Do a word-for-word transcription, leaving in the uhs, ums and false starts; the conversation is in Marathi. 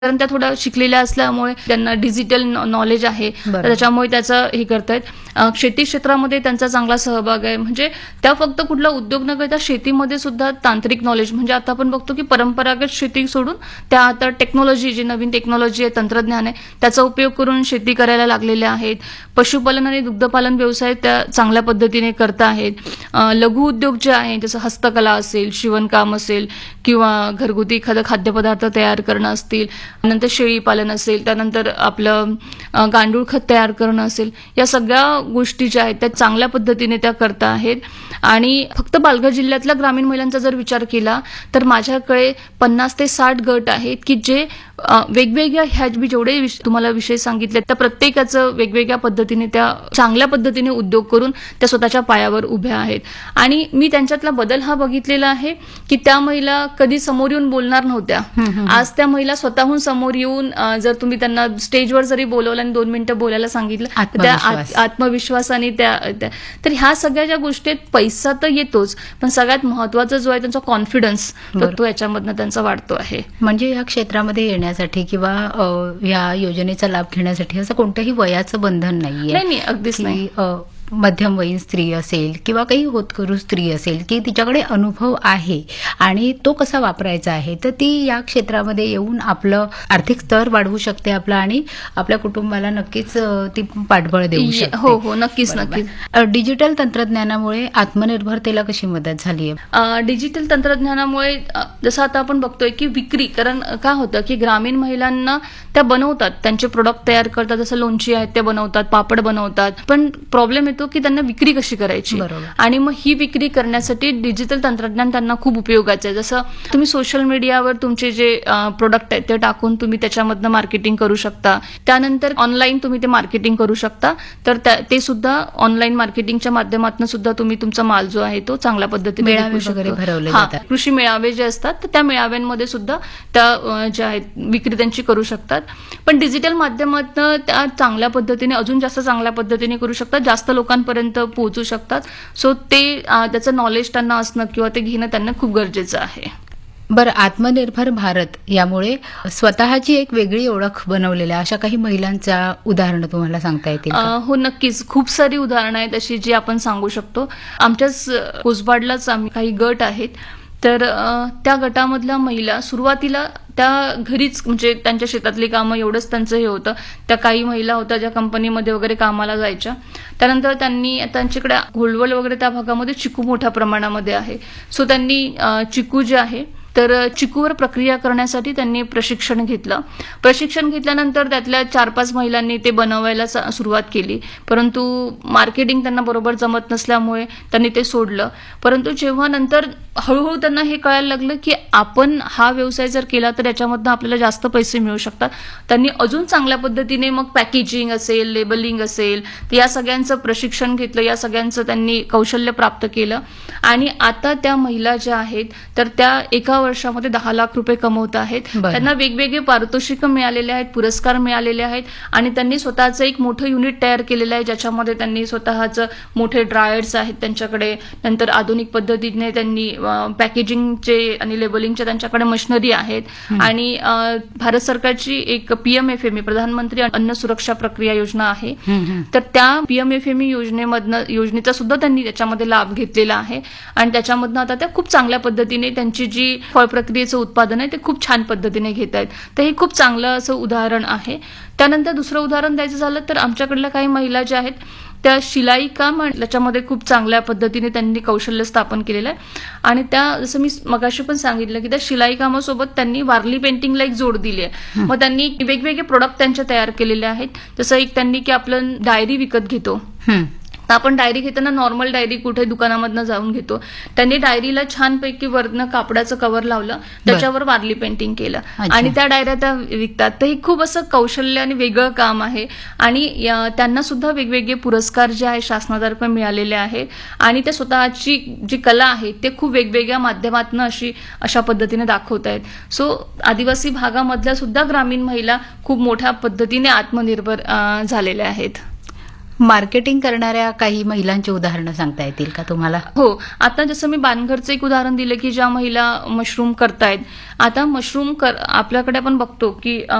कारण त्या थोड्या शिकलेल्या असल्यामुळे त्यांना डिजिटल नॉलेज आहे, बरोबर. त्याच्यामुळे त्याचं हे करतायत. अ, शेती क्षेत्रामध्ये त्यांचा चांगला सहभाग आहे. म्हणजे त्या फक्त कुठला उद्योग न करता शेतीमध्ये सुद्धा तांत्रिक नॉलेज, म्हणजे आता आपण बघतो की परंपरागत शेती सोडून त्या आता टेक्नॉलॉजी, जी नवीन टेक्नॉलॉजी आहे, तंत्रज्ञान आहे, त्याचा उपयोग करून शेती करायला लागलेल्या आहेत. पशुपालन आणि दुग्धपालन व्यवसाय त्या चांगल्या पद्धतीने करत आहेत. अ, लघु उद्योग जे आहे, जसं हस्तकला असेल, शिवणकाम असेल किंवा घरगुती एखादं खाद्यपदार्थ तयार करणं असतील, नंतर शेळी पालन असेल, त्यानंतर आपलं अ, गांडूळ खत तयार करणं असेल, या सगळ्या गोष्टी ज्या आहेत त्या चांगल्या पद्धतीने त्या करत आहेत. आणि फक्त पालघर जिल्ह्यातल्या ग्रामीण महिलांचा जर विचार केला तर माझ्याकडे पन्नास ते साठ गट आहेत की जे अ, वेगवेगळ्या ह्या मी जेवढे विष तुम्हाला विषय सांगितले त्या प्रत्येकाचं वेगवेगळ्या पद्धतीने त्या चांगल्या पद्धतीने उद्योग करून त्या स्वतःच्या पायावर उभ्या आहेत. आणि मी त्यांच्यातला बदल हा बघितलेला आहे की त्या महिला कधी समोर येऊन बोलणार नव्हत्या. आज त्या महिला स्वतःहून समोर येऊन अ, जर तुम्ही त्यांना स्टेजवर जरी बोलवलं आणि दोन मिनिटं बोलायला सांगितलं तर त्या आत्मविश्वास. आत- आत्मविश्वासाने त्या त्या- तर ह्या सगळ्या ज्या गोष्टी आहेत, पैसा तर येतोच, पण सगळ्यात महत्वाचं जो आहे त्यांचा कॉन्फिडन्स, बरोबर. तो याच्यामधनं त्यांचा वाढतो आहे. म्हणजे या क्षेत्रामध्ये येण्यासाठी किंवा अ, या योजनेचा लाभ घेण्यासाठी असं कोणत्याही वयाचं बंधन नाहीये. नाही नाही अगदीच की, नाही. अ, मध्यमवयीन स्त्री असेल किंवा काही होतकरू स्त्री असेल की तिच्याकडे अनुभव आहे आणि तो कसा वापरायचा आहे, तर ती या क्षेत्रामध्ये येऊन आपलं आर्थिक स्तर वाढवू शकते आपला आणि आपल्या कुटुंबाला नक्कीच अ, ती पाठबळ देऊ ये- शकते. हो हो नक्कीच बरोबर. नक्कीच. अ, डिजिटल तंत्रज्ञानामुळे आत्मनिर्भरतेला कशी मदत झाली आहे? अ, डिजिटल तंत्रज्ञानामुळे अ, जसं आता आपण बघतोय की विक्री, कारण काय होतं की ग्रामीण महिलांना त्या बनवतात, त्यांचे प्रोडक्ट तयार करतात, जसं लोणची आहेत ते बनवतात, पापड बनवतात, पण प्रॉब्लेम येतो की त्यांना विक्री कशी करायची. बरोबर. आणि मग ही विक्री करण्यासाठी डिजिटल तंत्रज्ञान त्यांना खूप उपयोगाचं आहे. जसं तुम्ही सोशल मीडियावर तुमचे जे प्रोडक्ट आहेत ते टाकून तुम्ही त्याच्यामधनं मार्केटिंग करू शकता. त्यानंतर ऑनलाईन तुम्ही ते मार्केटिंग करू शकता. तर त्या- ते सुद्धा ऑनलाईन मार्केटिंगच्या माध्यमातून सुद्धा तुम्ही तुमचा माल जो आहे तो चांगल्या पद्धतीने मेळावे विकू वगैरे शकतो. भरवले हा, जातात. कृषी मेळावे जे असतात तर त्या मेळाव्यांमध्ये सुद्धा त्या अ, ज्या आहेत विक्री त्यांची करू शकतात. पण डिजिटल माध्यमातून त्या चांगल्या पद्धतीने, अजून जास्त चांगल्या पद्धतीने करू शकतात, जास्त लोकांपर्यंत पोहोचू शकतात. सो ते अ, त्याचं नॉलेज त्यांना असणं किंवा ते घेणं त्यांना खूप गरजेचं आहे. बरं, आत्मनिर्भर भारत यामुळे स्वतःची एक वेगळी ओळख बनवलेल्या अशा काही महिलांच्या उदाहरणं तुम्हाला सांगता येतील अ, का? हो नक्कीच, खूप सारी उदाहरणं आहेत अशी जी आपण सांगू शकतो. आमच्याच अ, कोसबाडलाच आम्ही काही गट आहेत. तर अ, त्या गटामधल्या महिला सुरुवातीला त्या घरीच, म्हणजे त्यांच्या शेतातली कामं एवढंच त्यांचं हे होतं. त्या काही महिला होत्या ज्या कंपनीमध्ये वगैरे कामाला जायच्या. त्यानंतर त्यांनी त्यांच्याकडे घोळवळ वगैरे त्या भागामध्ये चिकू मोठ्या प्रमाणामध्ये आहे. सो त्यांनी अ, चिकू जे आहे तर चिकूवर प्रक्रिया करण्यासाठी त्यांनी प्रशिक्षण घेतलं. प्रशिक्षण घेतल्यानंतर त्यातल्या चार पाच महिलांनी ते बनवायला स- सुरुवात केली. परंतु मार्केटिंग त्यांना बरोबर जमत नसल्यामुळे त्यांनी ते सोडलं. परंतु जेव्हा नंतर हळूहळू त्यांना हे कळायला लागलं की आपण हा व्यवसाय जर केला तर याच्यामधनं आपल्याला जास्त पैसे मिळू शकतात, त्यांनी अजून चांगल्या पद्धतीने मग पॅकेजिंग असेल, लेबलिंग असेल, तर या सगळ्यांचं प्रशिक्षण घेतलं, या सगळ्यांचं त्यांनी कौशल्य प्राप्त केलं. आणि आता त्या महिला ज्या आहेत तर त्या एका वर्षामध्ये दहा लाख रुपये कमवत आहेत. बरं. त्यांना वेगवेगळे पारितोषिकं मिळालेले आहेत, पुरस्कार मिळालेले आहेत आणि त्यांनी स्वतःचं एक मोठं युनिट तयार केलेलं आहे, ज्याच्यामध्ये त्यांनी स्वतःचं मोठे ड्रायर्स आहेत त्यांच्याकडे, नंतर आधुनिक पद्धतीने त्यांनी पॅकेजिंगचे आणि लेबलिंगचे त्यांच्याकडे मशिनरी आहेत. आणि अ, भारत सरकारची एक पीएमएफएमई, प्रधानमंत्री अन्न सुरक्षा प्रक्रिया योजना आहे. हं, हं. तर त्या पीएमएफएमई योजनेमधनं योजनेचा सुद्धा त्यांनी त्याच्यामध्ये लाभ घेतलेला आहे. आणि त्याच्यामधनं आता त्या खूप चांगल्या पद्धतीने त्यांची जी फळ प्रक्रियेचं उत्पादन आहे ते खूप छान पद्धतीने घेत आहेत. तर हे खूप चांगलं असं उदाहरण आहे. त्यानंतर दुसरं उदाहरण द्यायचं झालं तर आमच्याकडल्या काही महिला ज्या आहेत त्या शिलाई काम त्याच्यामध्ये खूप चांगल्या पद्धतीने त्यांनी कौशल्य स्थापन केलेलं आहे. आणि त्या, जसं मी मगाशी पण सांगितलं की त्या शिलाई कामासोबत त्यांनी वारली पेंटिंगला एक जोड दिली आहे. मग त्यांनी वेगवेगळे प्रोडक्ट त्यांचे तयार केलेले आहेत. जसं एक त्यांनी की आपलं डायरी विकत घेतो, हं. तर आपण डायरी घेताना नॉर्मल डायरी कुठे दुकानामधनं जाऊन घेतो, त्यांनी डायरीला छानपैकी वरनं कापडाचं कव्हर लावलं, त्याच्यावर वारली पेंटिंग केलं अच्छा. आणि त्या डायऱ्या त्या विकतात. तर हे खूप असं कौशल्य आणि वेगळं काम आहे. आणि या- त्यांना सुद्धा वेगवेगळे पुरस्कार जे आहे शासनातर्फे मिळालेले आहे. आणि ते स्वतःची जी कला आहे ते खूप वेगवेगळ्या माध्यमातून अशी अशा पद्धतीने दाखवत आहेत. सो आदिवासी भागामधल्या सुद्धा ग्रामीण महिला खूप मोठ्या पद्धतीने आत्मनिर्भर अं, झालेल्या आहेत. मार्केटिंग करणाऱ्या काही महिलांची उदाहरणं सांगता येतील का तुम्हाला? हो, आता जसं मी बानघरचं एक उदाहरण दिलं की ज्या महिला मशरूम करतायत, आता मशरूम कर आपल्याकडे आपण बघतो की